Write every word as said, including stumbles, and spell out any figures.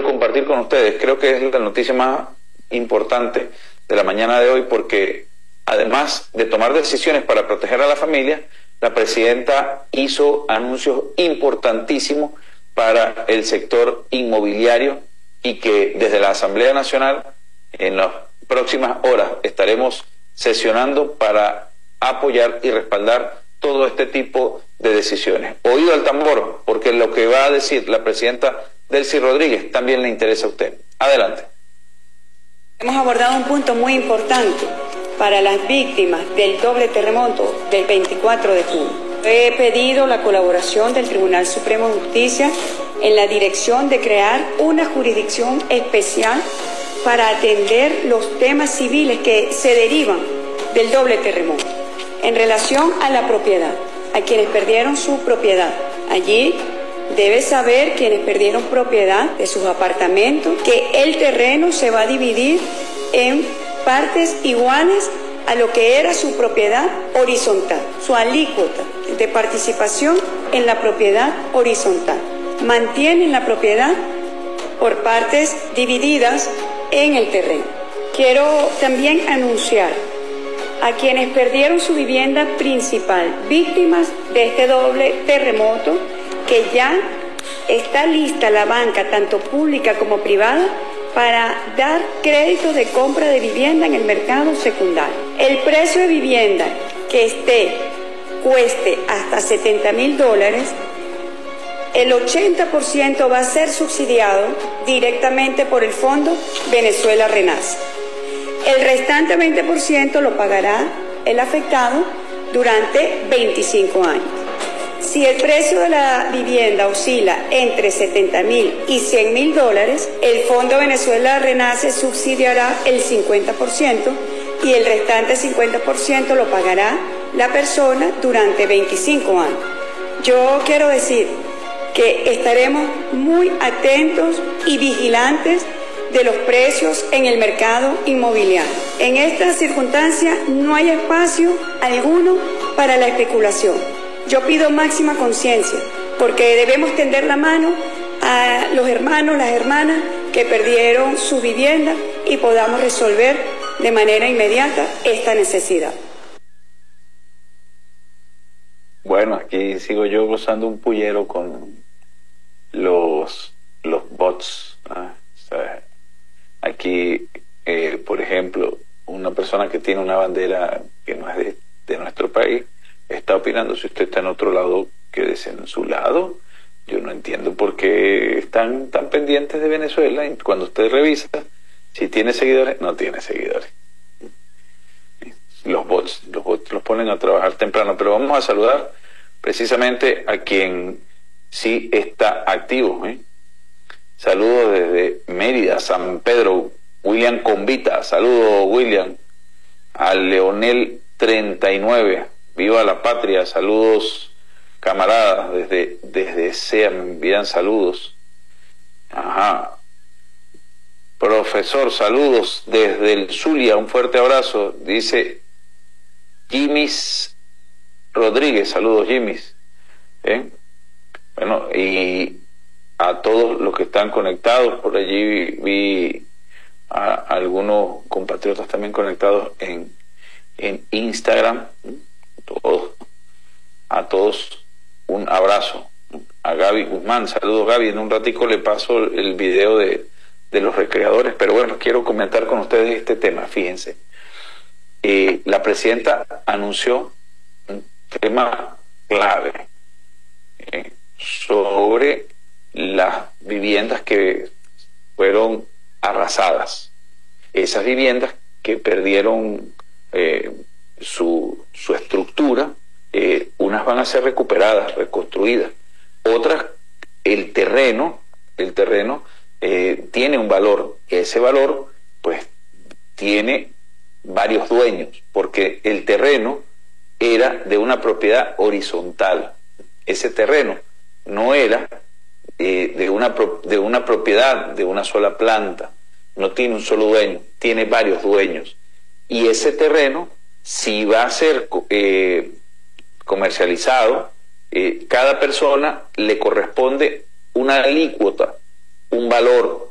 compartir con ustedes. Creo que es la noticia más importante de la mañana de hoy, porque además de tomar decisiones para proteger a la familia, la presidenta hizo anuncios importantísimos para el sector inmobiliario, y que desde la Asamblea Nacional en las próximas horas estaremos sesionando para apoyar y respaldar todo este tipo de decisiones. Oído al tambor, porque lo que va a decir la presidenta Delcy Rodríguez también le interesa a usted. Adelante. Hemos abordado un punto muy importante para las víctimas del doble terremoto del veinticuatro de junio. He pedido la colaboración del Tribunal Supremo de Justicia en la dirección de crear una jurisdicción especial para atender los temas civiles que se derivan del doble terremoto en relación a la propiedad, a quienes perdieron su propiedad. Allí debe saber quienes perdieron propiedad de sus apartamentos que el terreno se va a dividir en partes iguales a lo que era su propiedad horizontal, su alícuota de participación en la propiedad horizontal. Mantienen la propiedad por partes divididas en el terreno. Quiero también anunciar a quienes perdieron su vivienda principal, víctimas de este doble terremoto, que ya está lista la banca, tanto pública como privada, para dar crédito de compra de vivienda en el mercado secundario. El precio de vivienda que esté, cueste hasta setenta mil dólares, el ochenta por ciento va a ser subsidiado directamente por el Fondo Venezuela Renace. El restante veinte por ciento lo pagará el afectado durante veinticinco años. Si el precio de la vivienda oscila entre setenta mil y cien mil dólares, el Fondo Venezuela Renace subsidiará el cincuenta por ciento y el restante cincuenta por ciento lo pagará la persona durante veinticinco años. Yo quiero decir que estaremos muy atentos y vigilantes de los precios en el mercado inmobiliario. En esta circunstancia no hay espacio alguno para la especulación. Yo pido máxima conciencia, porque debemos tender la mano a los hermanos, las hermanas que perdieron su vivienda, y podamos resolver de manera inmediata esta necesidad. Bueno, aquí sigo yo gozando un pullero con los, los bots. ¿Ah? O sea, aquí, eh, por ejemplo, una persona que tiene una bandera que no es de, de nuestro país está opinando. Si usted está en otro lado, quédese en su lado. Yo no entiendo por qué están tan pendientes de Venezuela. Y cuando usted revisa si tiene seguidores, no tiene seguidores. Los bots, los bots los ponen a trabajar temprano. Pero vamos a saludar precisamente a quien sí está activo, ¿eh? Saludos desde Mérida, San Pedro, William Convita. Saludos, William. A Leonel treinta y nueve, viva la patria. Saludos, camaradas, desde desde S E A me envían saludos. Ajá. Profesor, saludos desde el Zulia, un fuerte abrazo. Dice Jimis Rodríguez, saludos, Jimis. ¿Eh? Bueno, y a todos los que están conectados, por allí vi, vi a algunos compatriotas también conectados en, en Instagram. Todos, a todos un abrazo. A Gaby Guzmán, saludos, Gaby. En un ratico le paso el video de, de los recreadores, pero bueno, quiero comentar con ustedes este tema. Fíjense, eh, la presidenta anunció un tema clave eh, sobre las viviendas que fueron arrasadas, esas viviendas que perdieron eh, su, su estructura. Eh, unas van a ser recuperadas, reconstruidas, otras, el terreno, el terreno eh, tiene un valor, ese valor pues tiene varios dueños, porque el terreno era de una propiedad horizontal, ese terreno no era eh, de, una, de una propiedad de una sola planta, no tiene un solo dueño, tiene varios dueños, y ese terreno, si va a ser eh, comercializado, eh, cada persona le corresponde una alícuota, un valor